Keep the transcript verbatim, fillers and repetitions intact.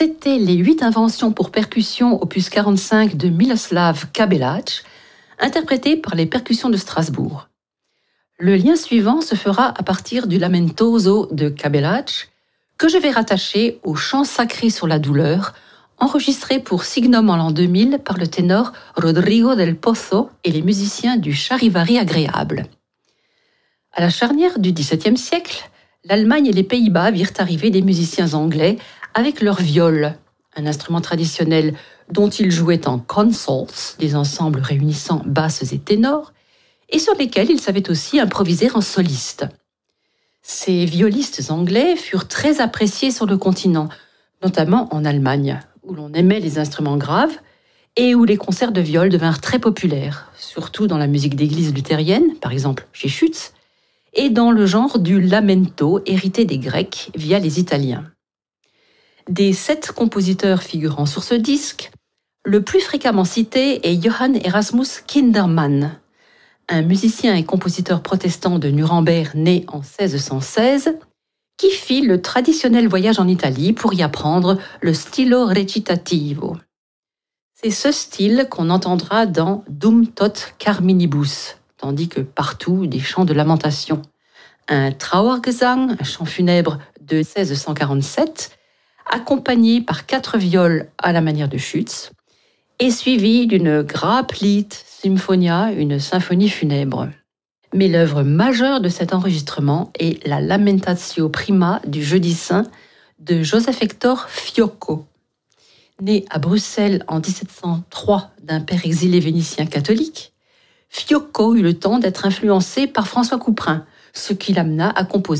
C'étaient les huit inventions pour percussion opus quarante-cinq de Miloslav Kabelach, interprétées par les percussions de Strasbourg. Le lien suivant se fera à partir du Lamentoso de Kabelach, que je vais rattacher au chant sacré sur la douleur, enregistré pour Signum en l'an deux mille par le ténor Rodrigo del Pozo et les musiciens du Charivari agréable. À la charnière du dix-septième siècle, l'Allemagne et les Pays-Bas virent arriver des musiciens anglais avec leur viol, un instrument traditionnel dont ils jouaient en consorts, des ensembles réunissant basses et ténors, et sur lesquels ils savaient aussi improviser en soliste. Ces violistes anglais furent très appréciés sur le continent, notamment en Allemagne, où l'on aimait les instruments graves et où les concerts de viol devinrent très populaires, surtout dans la musique d'église luthérienne, par exemple chez Schütz, et dans le genre du lamento hérité des Grecs via les Italiens. Des sept compositeurs figurant sur ce disque, le plus fréquemment cité est Johann Erasmus Kindermann, un musicien et compositeur protestant de Nuremberg né en seize cent seize, qui fit le traditionnel voyage en Italie pour y apprendre le stilo recitativo. C'est ce style qu'on entendra dans Dum tot carminibus, tandis que partout des chants de lamentation. Un Trauergesang, un chant funèbre de seize cent quarante-sept, accompagné par quatre viols à la manière de Schütz, et suivi d'une Graplied Symphonia, une symphonie funèbre. Mais l'œuvre majeure de cet enregistrement est la Lamentatio Prima du Jeudi Saint de Joseph Hector Fiocco. Né à Bruxelles en dix-sept cent trois d'un père exilé vénitien catholique, Fiocco eut le temps d'être influencé par François Couperin, ce qui l'amena à composer